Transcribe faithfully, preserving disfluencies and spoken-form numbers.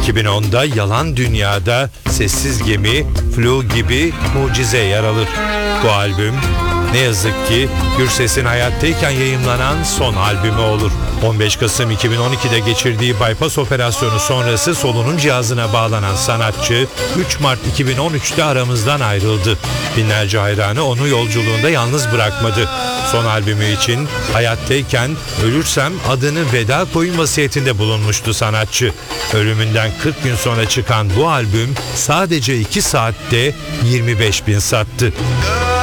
iki bin onda Yalan Dünya'da Sessiz Gemi, Flu gibi Mucize yer alır. Bu albüm ne yazık ki Gürses'in hayattayken yayımlanan son albümü olur. on beş Kasım iki bin on ikide geçirdiği bypass operasyonu sonrası solunum cihazına bağlanan sanatçı üç Mart iki bin on üçte aramızdan ayrıldı. Binlerce hayranı onu yolculuğunda yalnız bırakmadı. Son albümü için hayattayken ölürsem adını Veda koyun vasiyetinde bulunmuştu sanatçı. Ölümünden kırk gün sonra çıkan bu albüm sadece iki saatte yirmi beş bin sattı.